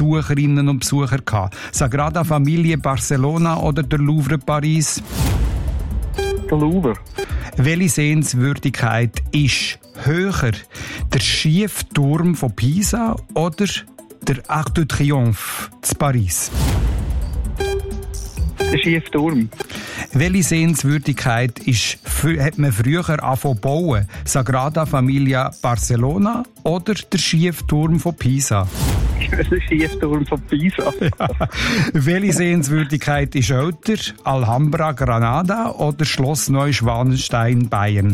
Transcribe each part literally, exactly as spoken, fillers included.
Besucherinnen und Besucher gehabt? Sagrada Familie Barcelona oder der Louvre Paris? Der Louvre. Welche Sehenswürdigkeit ist höher? Der Schiefturm von Pisa oder der Arc de Triomphe zu Paris? Der Schiefturm. Welche Sehenswürdigkeit ist, hat man früher angefangen zu bauen? Sagrada Familia Barcelona oder der Schiefturm von Pisa? Der Schiefturm von Pisa. Ja. Welche Sehenswürdigkeit ist älter? Alhambra Granada oder Schloss Neuschwanstein Bayern?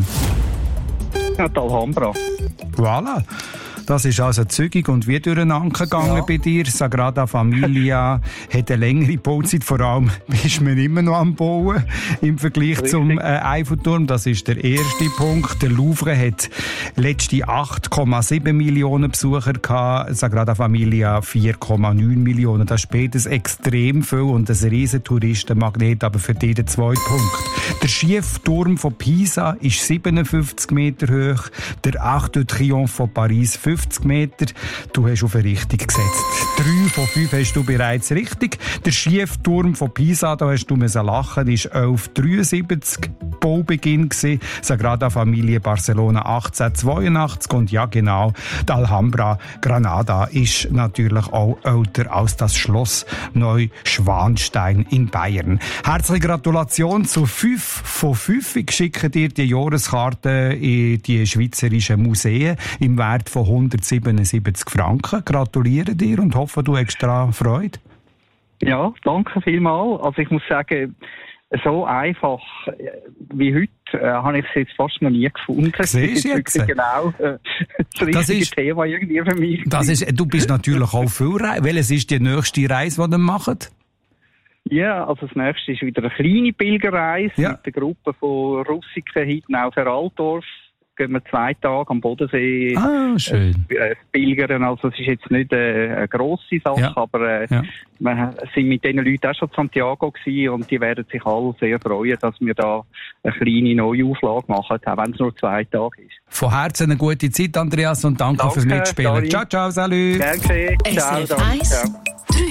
Ja, die Alhambra. Voilà. Das ist also zügig und wie durcheinander gegangen ja. bei dir. Sagrada Familia hat eine längere Bauzeit, vor allem ist man immer noch am Bauen im Vergleich Richtig. zum äh, Eiffelturm. Das ist der erste Punkt. Der Louvre hat letzte acht Komma sieben Millionen Besucher gehabt, Sagrada Familia vier Komma neun Millionen. Das ist beides extrem viel und ein riesen Touristenmagnet, aber für dich der zweite Punkt. Der Schiefturm von Pisa ist siebenundfünfzig Meter hoch, der Arc de Triomphe von Paris fünfzig Meter. Du hast auf eine Richtung gesetzt. Drei von fünf hast du bereits richtig. Der Schiefturm von Pisa, da hast du müssen lachen, ist elf dreiundsiebzig Baubeginn gewesen. Sagrada Familie Barcelona achtzehnhundertzweiundachtzig und ja genau, die Alhambra Granada ist natürlich auch älter als das Schloss Neuschwanstein in Bayern. Herzliche Gratulation zu fünf von fünf. Ich schicke dir die Jahreskarte in die schweizerischen Museen im Wert von hundertsiebenundsiebzig Franken. Gratuliere dir und hoffe, du hast daran Freude. Ja, danke vielmals. Also ich muss sagen, so einfach wie heute äh, habe ich es jetzt fast noch nie gefunden. Siehst du jetzt? Genau äh, das richtige das ist, Thema irgendwie für mich. Das ist, du bist natürlich auch viel Reise. Welches ist die nächste Reise, die ihr macht? Ja, also das nächste ist wieder eine kleine Pilgerreise ja. mit der Gruppe von Russiken hinten auf Altdorf. Gehen wir zwei Tage am Bodensee ah, schön. Äh, pilgern. Also es ist jetzt nicht äh, eine grosse Sache, ja. aber äh, ja. wir sind mit diesen Leuten auch schon in Santiago gewesen und die werden sich alle sehr freuen, dass wir da eine kleine Neuauflage machen, auch wenn es nur zwei Tage ist. Von Herzen eine gute Zeit, Andreas, und danke, danke fürs Mitspielen. Sorry. Ciao, ciao, salut. Gerne. Ciao, S R F eins